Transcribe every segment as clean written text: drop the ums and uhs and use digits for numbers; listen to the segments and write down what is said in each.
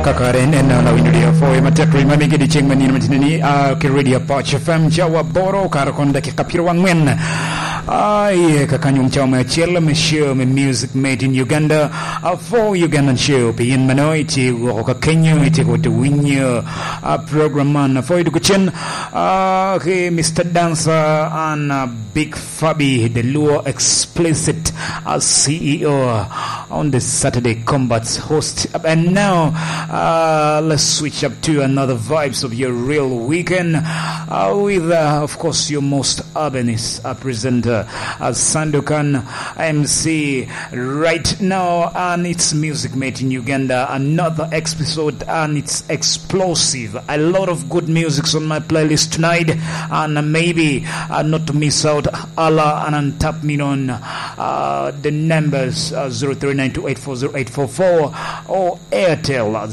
Kakaren and Windia for Matekri Mamiki Chingman in Matini, Kiridia Poch FM, Jawa Boro, Karakonda Kapirwan Wen. Kakanyum Chama Chilla, Monsieur, music made in Uganda, for Ugandan show, in Manoiti, Kenya, it go to win your program man for education. Okay, Mr. Dancer and Big Fabi, the Luo Explicit CEO on the Saturday Combats host. And now, let's switch up to another vibes of your real weekend with, of course, your most urbanist presenter, Sandokan MC, right now, and it's Music Made in Uganda. Another episode, and it's explosive. A lot of good music on my playlist tonight, and maybe not to miss out. Allah and tap me on the numbers 0392840844 or Airtel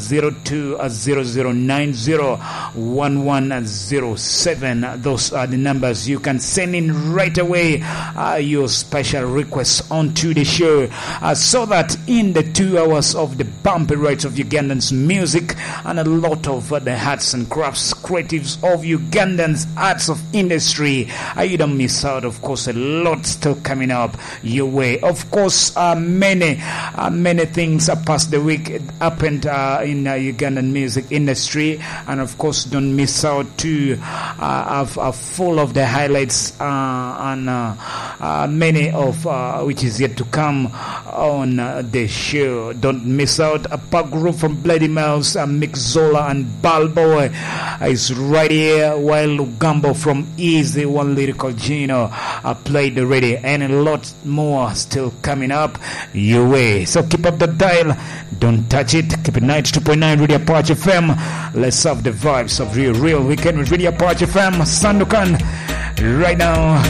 0200901107. Those are the numbers you can send in right away your special requests onto the show so that in the 2 hours of the bumpy rights of Ugandans music and a lot of the arts and crafts creatives of Ugandans arts of industry, you don't miss out. Of course, a lot still coming up your way. Of course, many things past the week happened in Ugandan music industry, and of course don't miss out to full of the highlights and many of which is yet to come on the show. Don't miss out. A pack group from Bloody Mouse, Mick Zola and Balboy is right here, while Lugambo from Easy One Lyrical Gino played already, and a lot more still coming up your way. So keep up the dial, don't touch it. Keep it 92.9 Radio Party FM. Let's have the vibes of real weekend with Radio Party FM. Sandokan right now.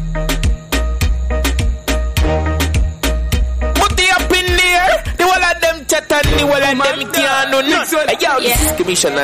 Put the up in there. The wall of them chat and the wall of them can't do nothing. Yo, this is commission.